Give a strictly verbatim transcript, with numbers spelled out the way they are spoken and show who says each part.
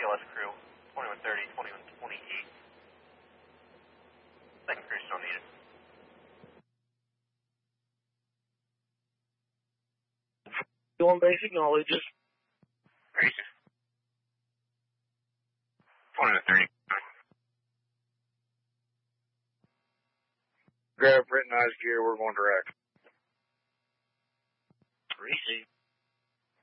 Speaker 1: L S crew, twenty-one thirty, twenty-one twenty-eight. Second crew still needed.
Speaker 2: Doing basic knowledge.
Speaker 1: Basic. twenty-one thirty.
Speaker 2: Grab Brittonized gear, we're going direct.
Speaker 1: Receive.